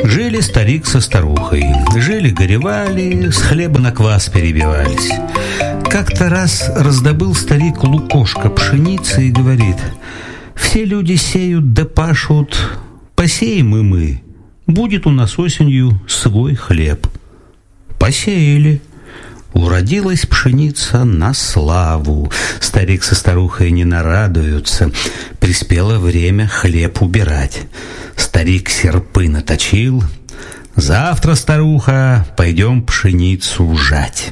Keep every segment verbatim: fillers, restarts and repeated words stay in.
Жили старик со старухой, жили-горевали, с хлеба на квас перебивались. Как-то раз раздобыл старик лукошко пшеницы и говорит: все люди сеют да пашут, посеем и мы, будет у нас осенью свой хлеб. Посеяли. Уродилась пшеница на славу. Старик со старухой не нарадуются. Приспело время хлеб убирать. Старик серпы наточил. Завтра, старуха, пойдем пшеницу жать.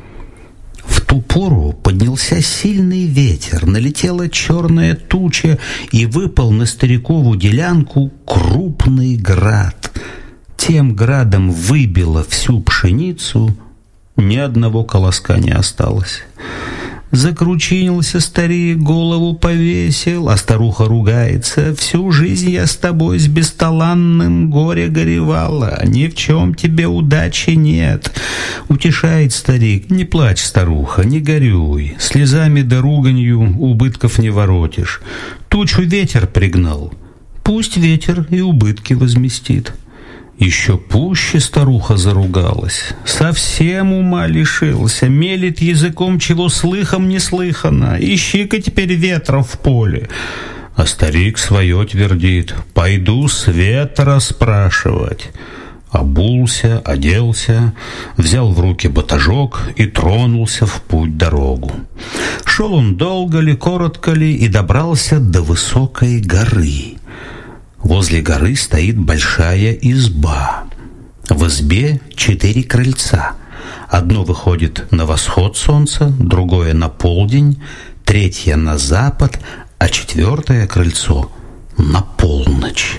В ту пору поднялся сильный ветер, налетела черная туча, и выпал на старикову делянку крупный град. Тем градом выбило всю пшеницу, ни одного колоска не осталось. Закручинился старик, голову повесил, а старуха ругается: всю жизнь я с тобой с бесталанным горе горевала, ни в чем тебе удачи нет. Утешает старик: не плачь, старуха, не горюй, слезами да руганью убытков не воротишь. Тучу ветер пригнал, пусть ветер и убытки возместит. Еще пуще старуха заругалась. Совсем ума лишился, мелет языком, чего слыхом не слыхано. Ищи-ка теперь ветра в поле. А старик свое твердит: пойду с ветра спрашивать. Обулся, оделся, взял в руки батажок и тронулся в путь-дорогу. Шел он долго ли, коротко ли, и добрался до высокой горы. Возле горы стоит большая изба. В избе четыре крыльца. Одно выходит на восход солнца, другое на полдень, третье на запад, а четвертое крыльцо на полночь.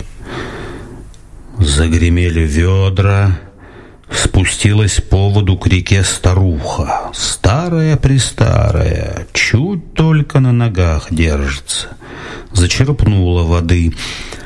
Загремели ведра, спустилась по воду к реке старуха, старая-престарая, чуть только на ногах держится. Зачерпнула воды.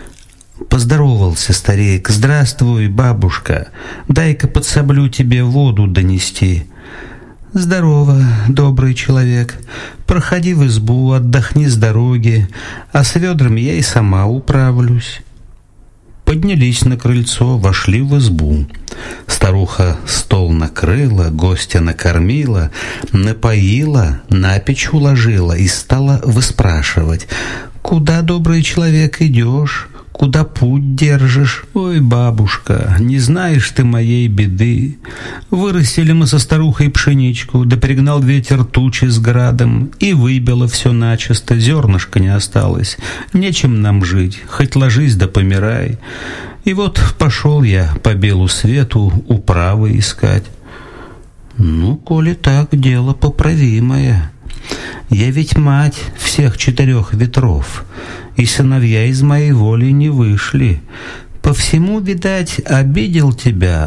Поздоровался старик: здравствуй, бабушка, дай-ка подсоблю тебе воду донести. Здорово, добрый человек, проходи в избу, отдохни с дороги, а с ведрами я и сама управлюсь. Поднялись на крыльцо, вошли в избу. Старуха стол накрыла, гостя накормила, напоила, на печь уложила и стала выспрашивать: куда, добрый человек, идешь? Куда путь держишь? Ой, бабушка, не знаешь ты моей беды. Вырастили мы со старухой пшеничку, да пригнал ветер тучи с градом, и выбило все начисто, зернышка не осталось. Нечем нам жить, хоть ложись да помирай. И вот пошел я по белу свету управы искать. Ну, коли так, дело поправимое. Я ведь мать всех четырех ветров, и сыновья из моей воли не вышли. По всему, видать, обидел тебя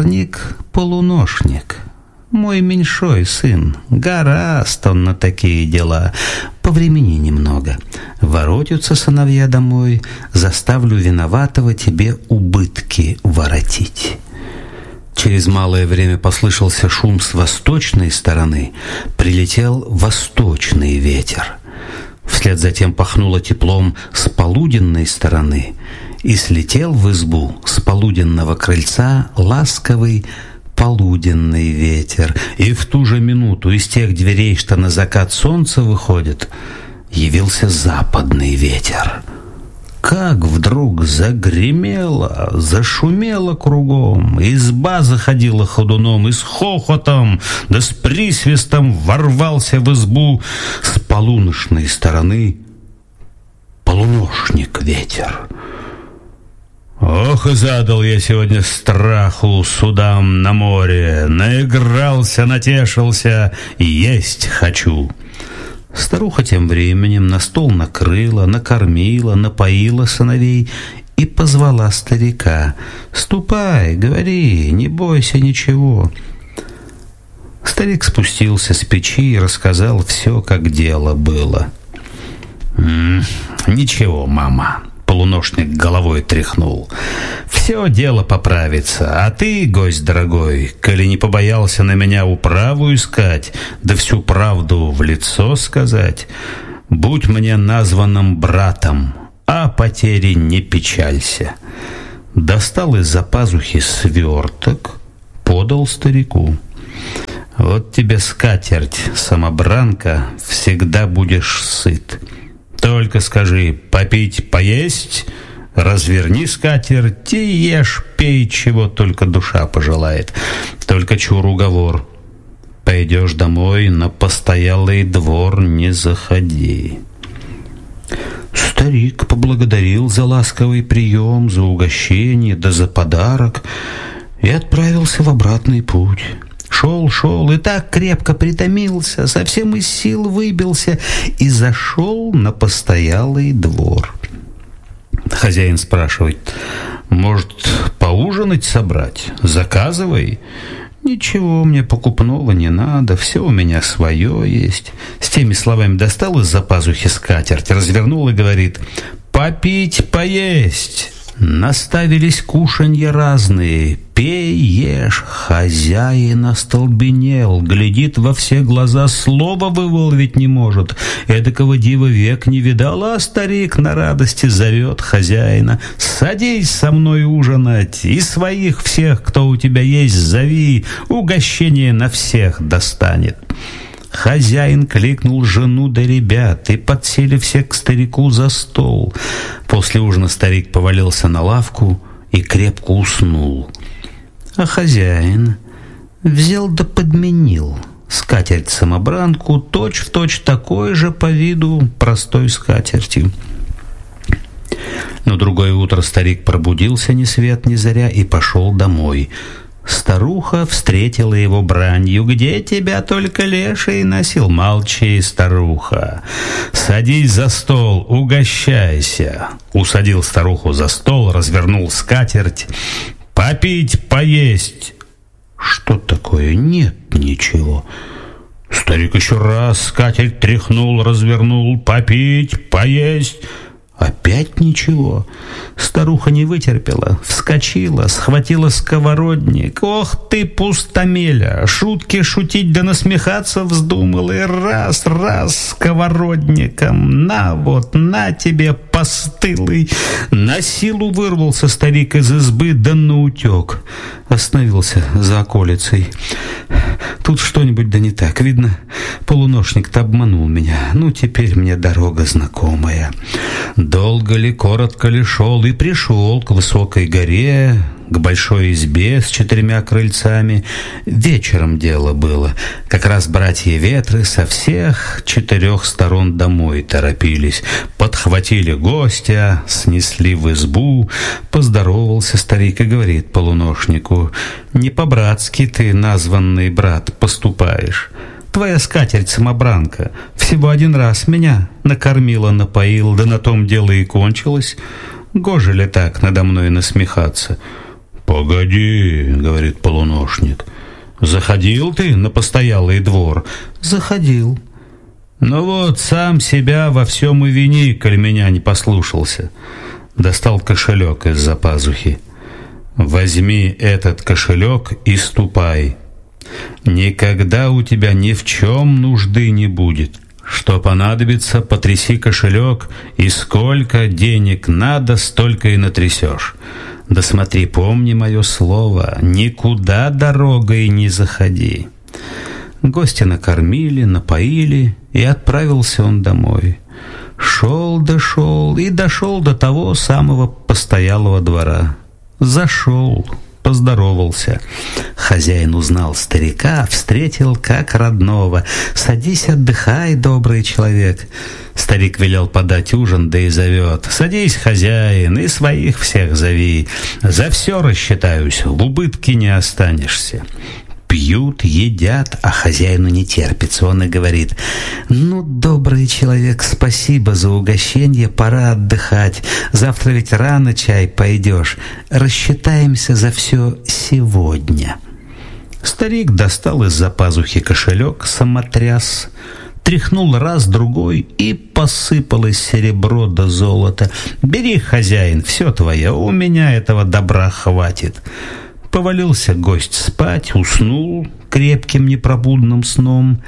озорник-полуношник, мой меньшой сын. Гораст он на такие дела. Повремени немного. Воротятся сыновья домой, заставлю виноватого тебе убытки воротить. Через малое время послышался шум с восточной стороны, прилетел восточный ветер. Вслед затем пахнуло теплом с полуденной стороны, и слетел в избу с полуденного крыльца ласковый полуденный ветер. И в ту же минуту из тех дверей, что на закат солнца выходит, явился западный ветер. Как вдруг загремело, зашумело кругом, изба заходила ходуном, и с хохотом да с присвистом ворвался в избу с полуночной стороны полуношник ветер. Ох, и задал я сегодня страху судам на море, наигрался, натешился, есть хочу. Старуха тем временем на стол накрыла, накормила, напоила сыновей и позвала старика: «Ступай, говори, не бойся ничего». Старик спустился с печи и рассказал все, как дело было. «М-м, «Ничего, мама», — полуношник головой тряхнул, «все дело поправится, а ты, гость дорогой, коли не побоялся на меня управу искать, да всю правду в лицо сказать, будь мне названным братом, а потери не печалься. достал из-за пазухи сверток, подал старику. «Вот тебе скатерть, самобранка, всегда будешь сыт. Только скажи: попить, поесть, разверни скатерть и ешь, пей, чего только душа пожелает. Только чур уговор: пойдешь домой, на постоялый двор не заходи». Старик поблагодарил за ласковый прием, за угощение, да за подарок и отправился в обратный путь. Шел, шел, и так крепко притомился, совсем из сил выбился и зашел на постоялый двор. Хозяин спрашивает: «Может, поужинать собрать? Заказывай». «Ничего мне покупного не надо, все у меня свое есть». С теми словами достал из-за пазухи скатерть, развернул и говорит: «Попить, поесть». Наставились кушанья разные, пей, ешь. Хозяин остолбенел, глядит во все глаза, слова вымолвить не может. Эдакого дива век не видал, а старик на радости зовет хозяина: «Садись со мной ужинать, и своих всех, кто у тебя есть, зови, угощение на всех достанет». Хозяин кликнул жену да ребят, и подсели все к старику за стол. После ужина старик повалился на лавку и крепко уснул. А хозяин взял да подменил скатерть-самобранку точь-в-точь такой же по виду простой скатертью. На другое утро старик пробудился ни свет ни заря и пошел домой. Старуха встретила его бранью: «Где тебя только леший носил?» «Молчи, старуха, садись за стол, угощайся». Усадил старуху за стол, развернул скатерть. «Попить, поесть». «Что такое? Нет ничего». Старик еще раз скатерть тряхнул, развернул. «Попить, поесть». Опять ничего. Старуха не вытерпела, вскочила, схватила сковородник. «Ох ты, пустомеля! Шутки шутить да насмехаться вздумал, и раз, раз сковородником. На вот, на тебе, постылый!» На силу вырвался старик из избы, да наутек. Остановился за околицей. Тут что-нибудь да не так. Видно, полуношник-то обманул меня. Ну, теперь мне дорога знакомая. Долго ли, коротко ли шел, и пришел к высокой горе, к большой избе с четырьмя крыльцами. Вечером дело было. Как раз братья Ветры со всех четырех сторон домой торопились. Подхватили гостя, снесли в избу. Поздоровался старик и говорит полуношнику: «Не по-братски ты, названный брат, поступаешь. Твоя скатерть-самобранка всего один раз меня накормила, напоила, да на том дело и кончилось. Гоже ли так надо мной насмехаться?» «Погоди, — говорит полуношник, — заходил ты на постоялый двор?» «Заходил». «Ну вот, сам себя во всем и вини, коль меня не послушался». Достал кошелек из-за пазухи. «Возьми этот кошелек и ступай. Никогда у тебя ни в чем нужды не будет. Что понадобится, потряси кошелек, и сколько денег надо, столько и натрясешь. Да смотри, помни мое слово, никуда дорогой не заходи». Гостя накормили, напоили, и отправился он домой. Шел да шел и дошел до того самого постоялого двора. Зашел, поздоровался. Хозяин узнал старика, встретил как родного. «Садись, отдыхай, добрый человек». Старик велел подать ужин, да и зовет: «Садись, хозяин, и своих всех зови. За все рассчитаюсь, в убытке не останешься». Пьют, едят, а хозяину не терпится. Он и говорит: «Ну, добрый человек, спасибо за угощение, пора отдыхать. Завтра ведь рано чай пойдешь. Рассчитаемся за все сегодня». Старик достал из-за пазухи кошелек, самотряс, тряхнул раз, другой, и посыпалось серебро да золото. «Бери, хозяин, все твое, у меня этого добра хватит». Повалился гость спать, уснул крепким непробудным сном.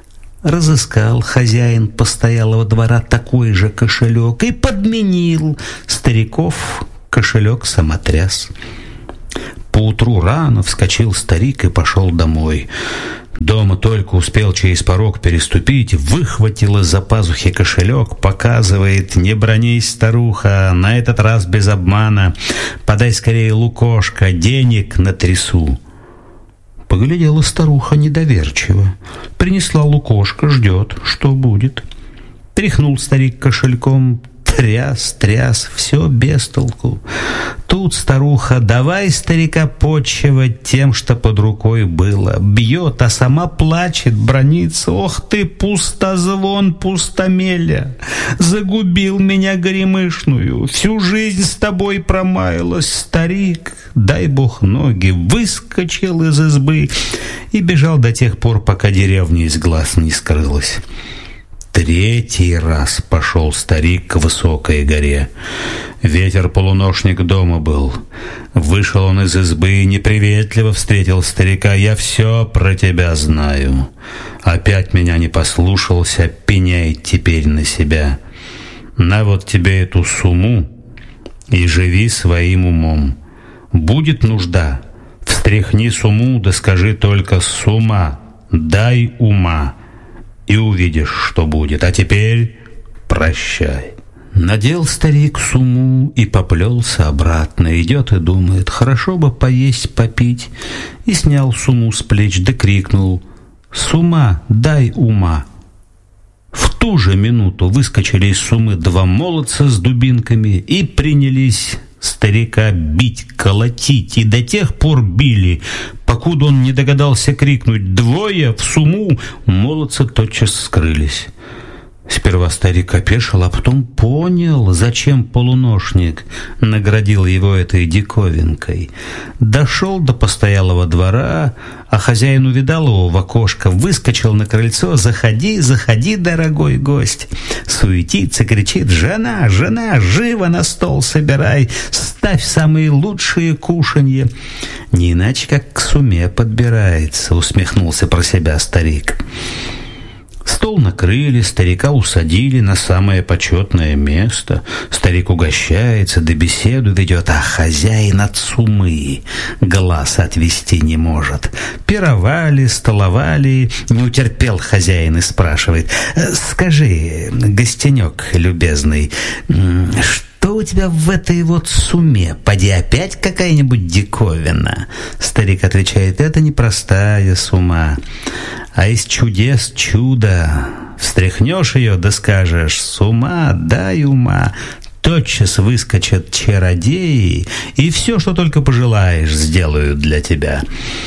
Разыскал хозяин постоялого двора такой же кошелек и подменил стариков кошелек самотряс. Поутру рано вскочил старик и пошел домой. Дома только успел через порог переступить, выхватил из-за пазухи кошелек, показывает: «Не бронись, старуха, на этот раз без обмана. Подай скорее, лукошко, денег натрясу». Поглядела старуха недоверчиво. Принесла лукошко, ждет, что будет. Тряхнул старик кошельком, тряс, тряс, все без толку. Тут старуха: «Давай старика почивать тем, что под рукой было». Бьет, а сама плачет, бранится: «Ох ты, пустозвон, пустомеля! Загубил меня горемышную, всю жизнь с тобой промаялась». Старик, дай бог ноги, выскочил из избы и бежал до тех пор, пока деревня из глаз не скрылась. Третий раз пошел старик к высокой горе. Ветер-полуношник дома был. Вышел он из избы и неприветливо встретил старика: «Я все про тебя знаю. Опять меня не послушался, пеняй теперь на себя. На вот тебе эту сумму и живи своим умом. Будет нужда, встряхни сумму, да скажи только: сумма, дай ума, и увидишь, что будет. А теперь прощай». Надел старик сумму и поплелся обратно. Идет и думает: хорошо бы поесть, попить. И снял сумму с плеч, да крикнул: «Сумма, дай ума». В ту же минуту выскочили из суммы два молодца с дубинками и принялись старика бить, колотить, и до тех пор били, покуда он не догадался крикнуть: «Двое в сумму!» Молодцы тотчас скрылись. Сперва старик опешил, а потом понял, зачем полуношник наградил его этой диковинкой. Дошел до постоялого двора, а хозяин увидал его в окошко, выскочил на крыльцо: «Заходи, заходи, дорогой гость!» Суетится, кричит: «Жена, жена, живо на стол собирай, ставь самые лучшие кушанья». Не иначе как к сумме подбирается, усмехнулся про себя старик. Стол накрыли, старика усадили на самое почетное место. Старик угощается, да беседу ведет, а хозяин от суммы глаз отвести не может. Пировали, столовали, не утерпел хозяин и спрашивает: «Скажи, гостенек любезный, что у тебя в этой вот сумме? Поди опять какая-нибудь диковина?» Старик отвечает: «Это не простая сумма, а из чудес чудо. Встряхнешь ее, да скажешь: сумма, дай ума, тотчас выскочат чародеи, и все, что только пожелаешь, сделают для тебя».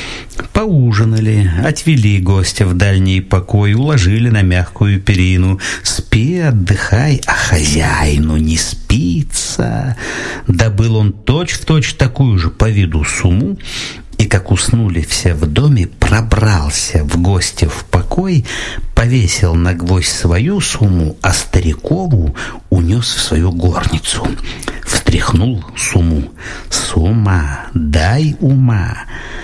Поужинали, отвели гостя в дальний покой, уложили на мягкую перину. Спи, отдыхай, а хозяину не спится. Добыл он точь-в-точь такую же по виду сумму, и, как уснули все в доме, пробрался в гости в покой, повесил на гвоздь свою сумму, а старикову унес в свою горницу. Встряхнул сумму: «Сумма, дай ума».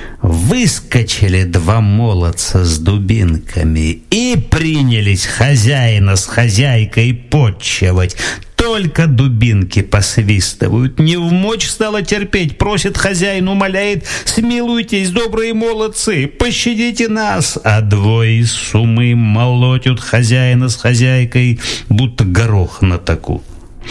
Выскочили два молодца с дубинками и принялись хозяина с хозяйкой подчивать. Только дубинки посвистывают, не вмочь стало терпеть, просит хозяин, умоляет: «Смилуйтесь, добрые молодцы, пощадите нас». А двое из суммы молотят хозяина с хозяйкой, будто горох на таку.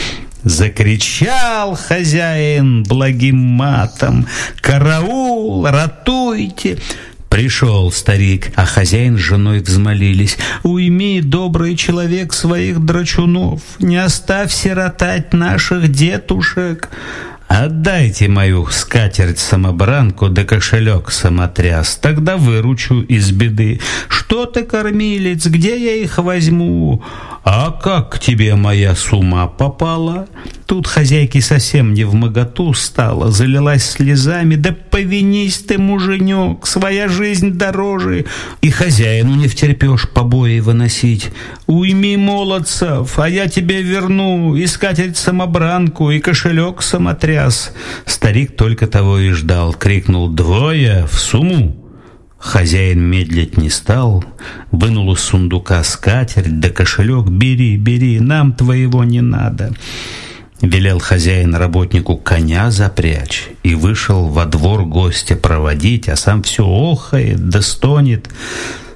Закричал хозяин благим матом: «Караул, ратуйте!» Пришел старик, а хозяин с женой взмолились: «Уйми, добрый человек, своих драчунов, не оставь сиротать наших детушек. Отдайте мою скатерть-самобранку да кошелек самотряс, тогда выручу из беды». «Что ты, кормилец, где я их возьму?» «А как к тебе моя сумма попала?» Тут хозяйке совсем не вмоготу стало, залилась слезами: «Да повинись ты, муженек, своя жизнь дороже». И хозяину не втерпешь побои выносить: «Уйми молодцев, а я тебе верну и скатерть-самобранку, и кошелек самотряс». Старик только того и ждал, крикнул: «Двое в сумму!» Хозяин медлить не стал, вынул из сундука скатерть да кошелек: «Бери, бери, нам твоего не надо». Велел хозяин работнику коня запрячь и вышел во двор гостя проводить, а сам все охает да стонет.